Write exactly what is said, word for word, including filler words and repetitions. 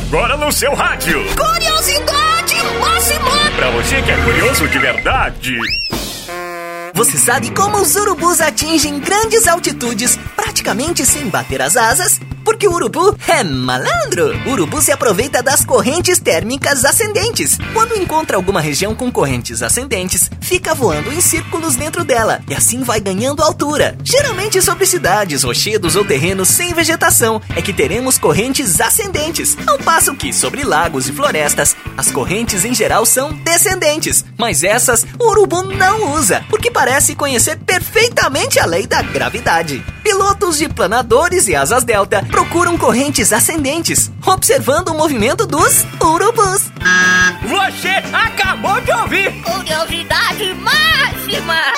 agora no seu rádio. Curiosidade máxima! Pra você que é curioso de verdade. Você sabe como os urubus atingem grandes altitudes praticamente sem bater as asas? Porque o urubu é malandro. O urubu se aproveita das correntes térmicas ascendentes. Quando encontra alguma região com correntes ascendentes, fica voando em círculos dentro dela e assim vai ganhando altura. Geralmente sobre cidades, rochedos ou terrenos sem vegetação é que teremos correntes ascendentes, ao passo que sobre lagos e florestas, as correntes em geral são descendentes. Mas essas o urubu não usa, porque parece conhecer perfeitamente a lei da gravidade. Pilotos de planadores e asas delta procuram correntes ascendentes, observando o movimento dos urubus. Você acabou de ouvir! Curiosidade máxima!